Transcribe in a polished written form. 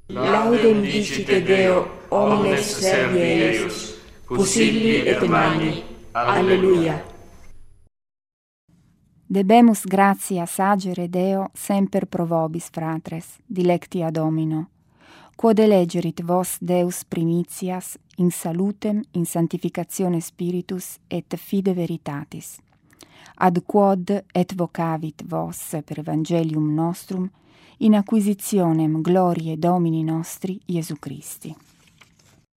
Laudem dicite Deo omnes servi eius, pusilli et magni. Alleluia. Debemus gratias agere Deo semper pro vobis, fratres, dilectia Domino, quod elegerit vos Deus primitias in salutem, in sanctificatione spiritus et fide veritatis, ad quod et vocavit vos per evangelium nostrum in acquisitionem gloriae Domini nostri Iesu Christi.